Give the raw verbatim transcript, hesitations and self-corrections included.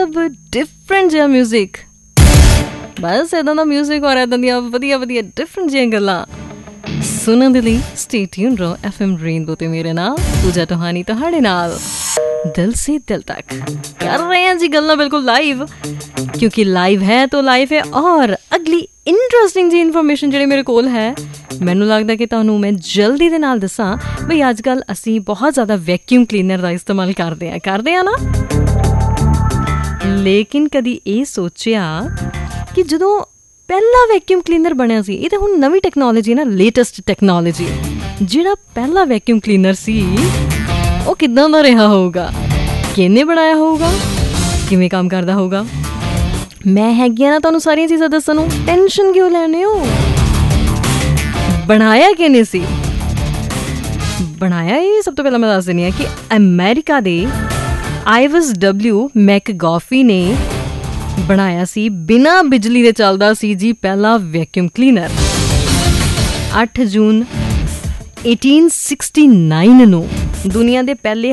ਮਤਲਬ ਡਿਫਰੈਂਟ ਜਿਹਾ ਮਿਊਜ਼ਿਕ, ਬਸ ਇੱਦਾਂ ਦਾ ਮਿਊਜ਼ਿਕ ਔਰ ਇੱਦਾਂ ਦੀਆਂ ਵਧੀਆ ਵਧੀਆ ਡਿਫਰੈਂਟ ਜਿਹੀਆਂ ਗੱਲਾਂ ਸੁਣਨ ਦੇ ਲਈ ਸਟੇ ਟਿਊਨ ਰਹੋ ਐਫ ਐਮ ਰੇਨਬੋ ਤੇ ਮੇਰੇ ਨਾਲ ਪੂਜਾ ਟੋਹਾਨੀ ਤੁਹਾਡੇ ਨਾਲ ਦਿਲ ਸੇ ਦਿਲ ਤੱਕ ਕਰ ਰਹੇ ਹਾਂ ਜੀ ਗੱਲਾਂ ਬਿਲਕੁਲ ਲਾਈਵ, ਕਿਉਂਕਿ ਲਾਈਵ ਹੈ ਤਾਂ ਲਾਈਵ ਹੈ। ਔਰ ਅਗਲੀ ਇੰਟਰਸਟਿੰਗ ਜੀ ਇਨਫੋਰਮੇਸ਼ਨ ਜਿਹੜੀ ਮੇਰੇ ਕੋਲ ਹੈ, ਮੈਨੂੰ ਲੱਗਦਾ ਕਿ ਤੁਹਾਨੂੰ ਮੈਂ ਜਲਦੀ ਦੇ ਨਾਲ ਦੱਸਾਂ ਬਈ ਅੱਜ ਕੱਲ੍ਹ ਅਸੀਂ ਬਹੁਤ ਜ਼ਿਆਦਾ ਵੈਕਿਊਮ ਕਲੀਨਰ ਦਾ ਇਸਤੇਮਾਲ ਕਰਦੇ ਹਾਂ ਕਰਦੇ ਹਾਂ ਨਾ, ਲੇਕਿਨ ਕਦੀ ਇਹ ਸੋਚਿਆ ਕਿ ਜਦੋਂ ਪਹਿਲਾ ਵੈਕਿਊਮ ਕਲੀਨਰ ਬਣਿਆ ਸੀ, ਇਹ ਤਾਂ ਹੁਣ ਨਵੀਂ ਟੈਕਨੋਲੋਜੀ ਨਾ, ਲੇਟੈਸਟ ਟੈਕਨੋਲੋਜੀ, ਜਿਹੜਾ ਪਹਿਲਾ ਵੈਕਿਊਮ ਕਲੀਨਰ ਸੀ ਉਹ ਕਿੱਦਾਂ ਦਾ ਰਿਹਾ ਹੋਊਗਾ, ਕਿਹਨੇ ਬਣਾਇਆ ਹੋਊਗਾ, ਕਿਵੇਂ ਕੰਮ ਕਰਦਾ ਹੋਊਗਾ। ਮੈਂ ਹੈਗੀ ਆ ਨਾ ਤੁਹਾਨੂੰ ਸਾਰੀਆਂ ਚੀਜ਼ਾਂ ਦੱਸਣ ਨੂੰ, ਟੈਨਸ਼ਨ ਕਿਉਂ ਲੈਣੇ ਹੋ। ਬਣਾਇਆ ਕਿਹਨੇ ਸੀ, ਬਣਾਇਆ ਇਹ ਸਭ ਤੋਂ ਪਹਿਲਾਂ ਮੈਂ ਦੱਸ ਦਿੰਦੀ ਹਾਂ ਕਿ ਅਮਰੀਕਾ ਦੇ ਆਈਵਸ ਡਬਲਿਊ ਮੈਕਗੋਫੀ ਨੇ ਬਣਾਇਆ ਸੀ। ਬਿਨਾਂ ਬਿਜਲੀ ਦੇ ਚੱਲਦਾ ਸੀ ਜੀ ਪਹਿਲਾ ਵੈਕਿਊਮ ਕਲੀਨਰ। ਅੱਠ ਜੂਨ ਅਠਾਰਾਂ ਸੌ ਉਨਆਸੀ ਨੂੰ ਦੁਨੀਆ ਦੇ ਪਹਿਲੇ